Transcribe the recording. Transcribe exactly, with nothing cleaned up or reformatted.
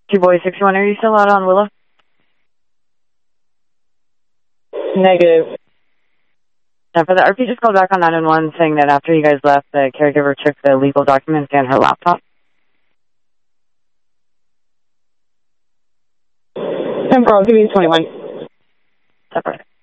Two boys, sixty-one, are you still out on Willow? Negative. Now, for the R P, just called back on nine one one saying that after you guys left, the caregiver took the legal documents and her laptop. ten four, give me twenty-one. Separate.